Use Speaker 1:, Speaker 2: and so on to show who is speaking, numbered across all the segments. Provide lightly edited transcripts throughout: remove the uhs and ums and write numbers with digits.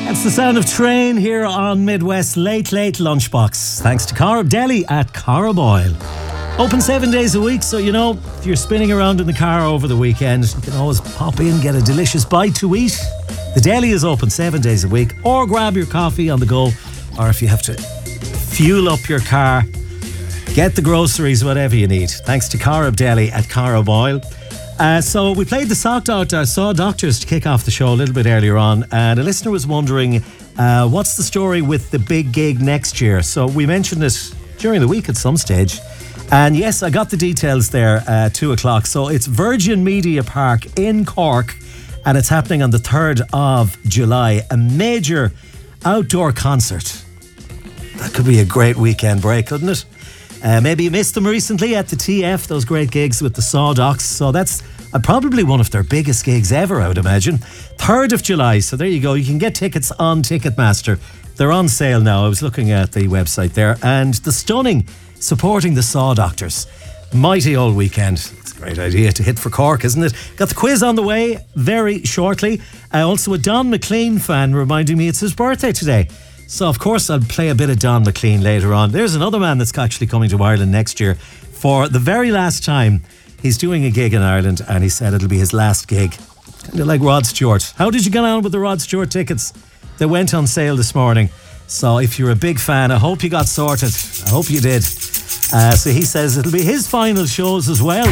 Speaker 1: That's the sound of Train here on Midwest Late Lunchbox. Thanks to Corrib Deli at Corriboyle. Open 7 days a week, so if you're spinning around in the car over the weekend, you can always pop in, get a delicious bite to eat. The deli is open 7 days a week, or grab your coffee on the go, or if you have to fuel up your car, get the groceries, whatever you need. Thanks to Corrib Deli at Corriboyle. So we played the Saw Doctors to kick off the show a little bit earlier on, and a listener was wondering what's the story with the big gig next year. So we mentioned it during the week at some stage, and yes, I got the details there at 2 o'clock. So it's Virgin Media Park in Cork, and it's happening on the 3rd of July, a major outdoor concert. That could be a great weekend break, couldn't it? Maybe you missed them recently at the TF, those great gigs with the Saw Docs. So that's probably one of their biggest gigs ever, I would imagine. 3rd of July. So there you go. You can get tickets on Ticketmaster. They're on sale now. I was looking at the website there. And the Stunning supporting the Saw Doctors. Mighty old weekend. It's a great idea to hit for Cork, isn't it? Got the quiz on the way very shortly. Also a Don McLean fan reminding me it's his birthday today. So, of course, I'll play a bit of Don McLean later on. There's another man that's actually coming to Ireland next year for the very last time. He's doing a gig in Ireland, and he said it'll be his last gig. Kind of like Rod Stewart. How did you get on with the Rod Stewart tickets? They went on sale this morning. So if you're a big fan, I hope you got sorted. I hope you did. So he says it'll be his final shows as well.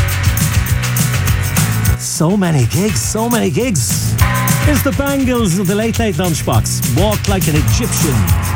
Speaker 1: So many gigs. Here's the Bangles of the Late Lunchbox. Walk like an Egyptian.